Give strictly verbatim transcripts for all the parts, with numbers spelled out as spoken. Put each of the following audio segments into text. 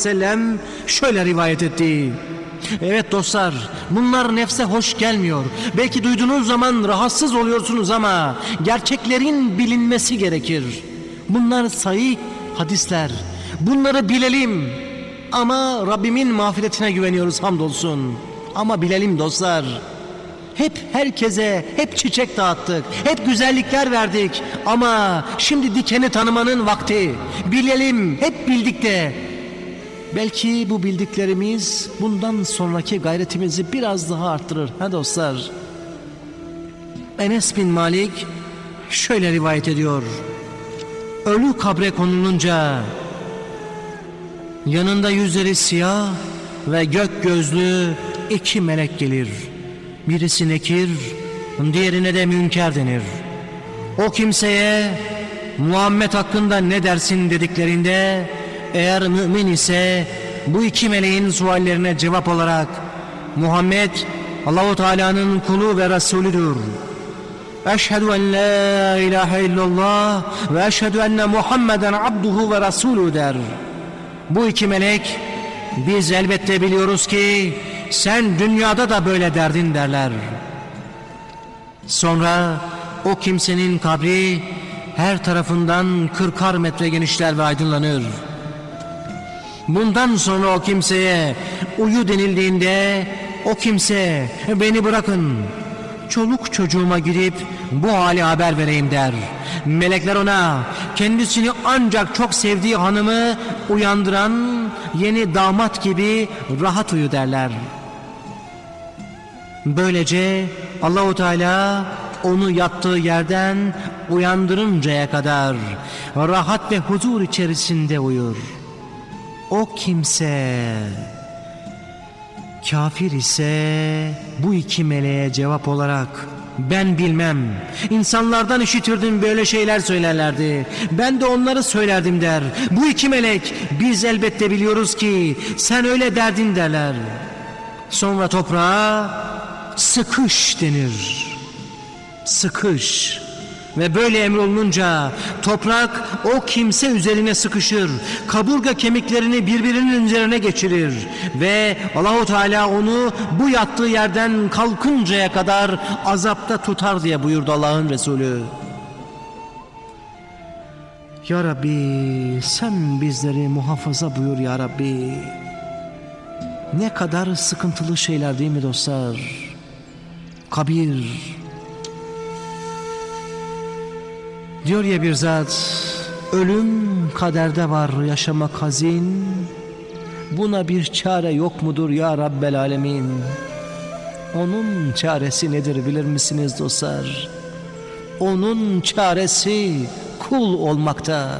sellem şöyle rivayet etti. Evet dostlar, bunlar nefse hoş gelmiyor. Belki duyduğunuz zaman rahatsız oluyorsunuz ama gerçeklerin bilinmesi gerekir. Bunlar sahih hadisler. Bunları bilelim. Ama Rabbimin mağfiretine güveniyoruz hamdolsun. Ama bilelim dostlar. Hep herkese, hep çiçek dağıttık, hep güzellikler verdik. Ama şimdi dikeni tanımanın vakti. Bilelim, hep bildik de. Belki bu bildiklerimiz bundan sonraki gayretimizi biraz daha arttırır. Ha dostlar. Enes bin Malik şöyle rivayet ediyor. Ölü kabre konulunca yanında yüzleri siyah ve gök gözlü iki melek gelir. Birisi nekir, diğerine de münker denir. O kimseye Muhammed hakkında ne dersin dediklerinde, eğer mümin ise bu iki meleğin suallerine cevap olarak Muhammed Allah-u Teala'nın kulu ve Resulüdür. Eşhedü en la ilahe illallah ve eşhedü enne Muhammeden abduhu ve Resulü der. Bu iki melek, biz elbette biliyoruz ki sen dünyada da böyle derdin derler. Sonra o kimsenin kabri her tarafından kırkar metre genişler ve aydınlanır. Bundan sonra o kimseye uyu denildiğinde o kimse beni bırakın, çoluk çocuğuma gidip bu hali haber vereyim der. Melekler ona kendisini ancak çok sevdiği hanımı uyandıran yeni damat gibi rahat uyu derler. Böylece Allah-u Teala onu yattığı yerden uyandırıncaya kadar rahat ve huzur içerisinde uyur. O kimse kafir ise bu iki meleğe cevap olarak ben bilmem, insanlardan işitirdim böyle şeyler söylerlerdi, ben de onları söylerdim der. Bu iki melek biz elbette biliyoruz ki sen öyle derdin derler. Sonra toprağa sıkış denir. Sıkış. Ve böyle emrolununca toprak o kimse üzerine sıkışır. Kaburga kemiklerini birbirinin üzerine geçirir. Ve Allah-u Teala onu bu yattığı yerden kalkıncaya kadar azapta tutar diye buyurdu Allah'ın Resulü. Ya Rabbi sen bizleri muhafaza buyur ya Rabbi. Ne kadar sıkıntılı şeyler değil mi dostlar? Kabir. Diyor ya bir zat, ölüm kaderde var, yaşamak hazin. Buna bir çare yok mudur ya Rabbel Alemin? Onun çaresi nedir bilir misiniz dostlar? Onun çaresi kul olmakta.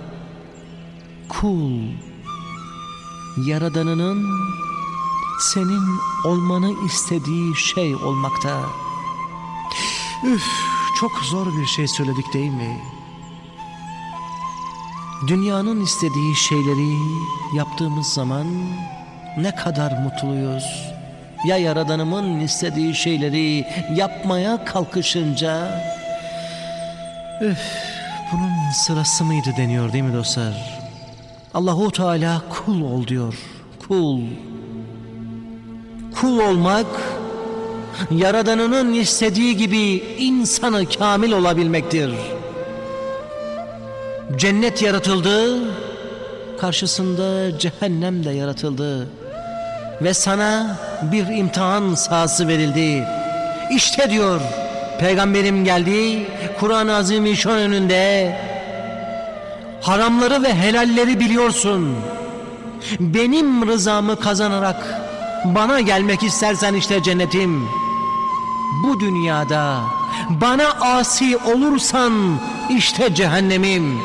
Kul, Yaradanının senin olmanı istediği şey olmakta. Üf, çok zor bir şey söyledik değil mi? Dünyanın istediği şeyleri yaptığımız zaman ne kadar mutluyuz. Ya Yaradanımın istediği şeyleri yapmaya kalkışınca, üf, bunun sırası mıydı deniyor değil mi dostlar? Allah-u Teala kul ol diyor. Kul. Kul olmak, Yaradanının istediği gibi insanı kamil olabilmektir. Cennet yaratıldı, karşısında cehennem de yaratıldı. Ve sana bir imtihan sahası verildi. İşte diyor, Peygamberim geldi, Kur'an-ı Azimüşşan önünde, haramları ve helalleri biliyorsun. Benim rızamı kazanarak bana gelmek istersen işte cennetim. Bu dünyada bana asi olursan işte cehennemim.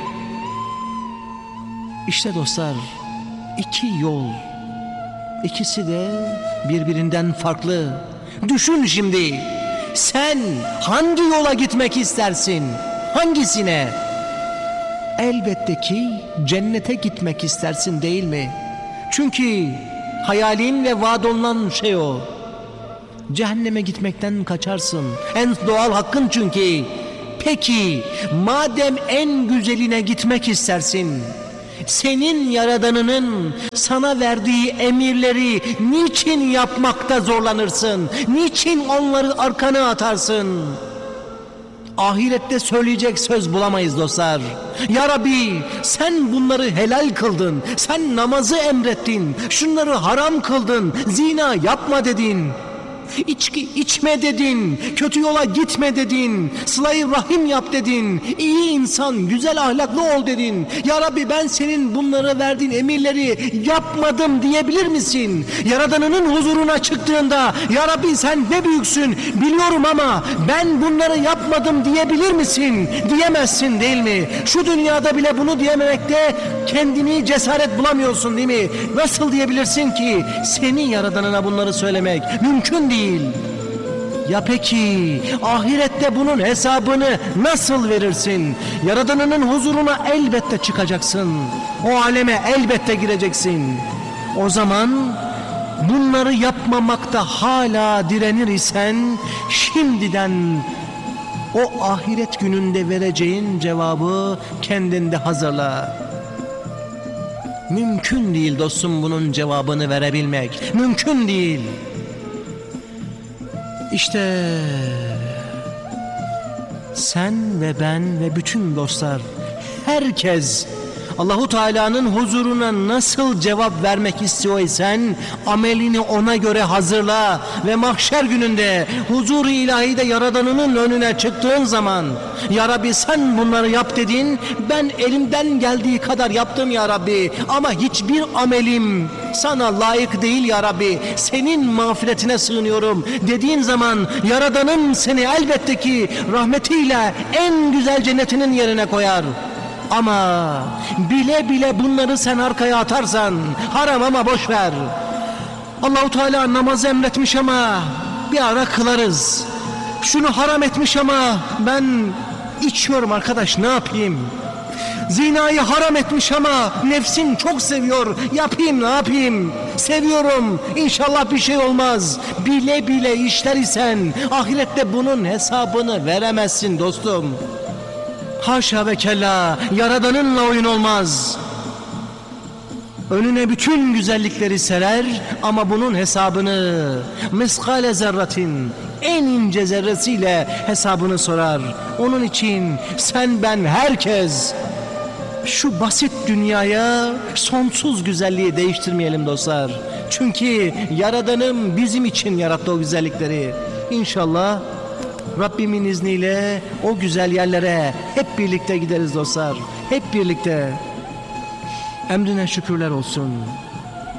İşte dostlar, iki yol. İkisi de birbirinden farklı. Düşün şimdi, sen hangi yola gitmek istersin? Hangisine? Elbette ki cennete gitmek istersin değil mi? Çünkü hayalin ve vaad olunan şey o. Cehenneme gitmekten kaçarsın. En doğal hakkın çünkü. Peki madem en güzeline gitmek istersin, senin Yaradanının sana verdiği emirleri niçin yapmakta zorlanırsın? Niçin onları arkana atarsın? Ahirette söyleyecek söz bulamayız dostlar. Ya Rabbi, sen bunları helal kıldın. Sen namazı emrettin. Şunları haram kıldın. Zina yapma dedin. İçki içme dedin, kötü yola gitme dedin, sıla-i rahim yap dedin, iyi insan, güzel ahlaklı ol dedin. Ya Rabbi, ben senin bunlara verdiğin emirleri yapmadım diyebilir misin? Yaradanının huzuruna çıktığında, Ya Rabbi sen ne büyüksün biliyorum ama ben bunları yapmadım diyebilir misin? Diyemezsin değil mi? Şu dünyada bile bunu diyememekte kendini cesaret bulamıyorsun değil mi? Nasıl diyebilirsin ki senin Yaradanına bunları söylemek mümkün değil. Ya peki ahirette bunun hesabını nasıl verirsin? Yaradanının huzuruna elbette çıkacaksın. O aleme elbette gireceksin. O zaman bunları yapmamakta hala direnir isen şimdiden o ahiret gününde vereceğin cevabı kendinde hazırla. Mümkün değil dostum bunun cevabını verebilmek. Mümkün değil. İşte sen ve ben ve bütün dostlar, herkes Allahu Teala'nın huzuruna nasıl cevap vermek istiyorsan amelini ona göre hazırla ve mahşer gününde huzur-u ilahide Yaradanının önüne çıktığın zaman, Ya Rabbi sen bunları yap dedin, ben elimden geldiği kadar yaptım Ya Rabbi, ama hiçbir amelim sana layık değil Ya Rabbi, senin mağfiretine sığınıyorum dediğin zaman Yaradanın seni elbette ki rahmetiyle en güzel cennetinin yerine koyar. Ama bile bile bunları sen arkaya atarsan, haram ama boş ver. Allahu Teala namazı emretmiş ama bir ara kılarız. Şunu haram etmiş ama ben içiyorum arkadaş, ne yapayım? Zinayı haram etmiş ama nefsim çok seviyor, yapayım ne yapayım? Seviyorum, İnşallah bir şey olmaz. Bile bile işler isen ahirette bunun hesabını veremezsin dostum. Haşa ve kella, Yaradanınla oyun olmaz. Önüne bütün güzellikleri serer ama bunun hesabını miskale zerratin, en ince zerresiyle hesabını sorar. Onun için sen ben herkes şu basit dünyaya sonsuz güzelliği değiştirmeyelim dostlar. Çünkü Yaradanım bizim için yarattı o güzellikleri. İnşallah Rabbimin izniyle o güzel yerlere hep birlikte gideriz dostlar. Hep birlikte. Emrine şükürler olsun.